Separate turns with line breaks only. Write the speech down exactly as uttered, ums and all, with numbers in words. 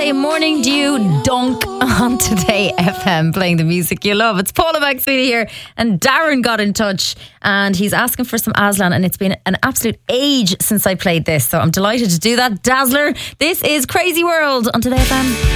a morning dew dunk on Today F M, playing the music you love. It's Paula McSweeney here, and Darren got in touch and he's asking for some Aslan, and it's been an absolute age since I played this, so I'm delighted to do that. Dazzler, this is Crazy World on Today F M.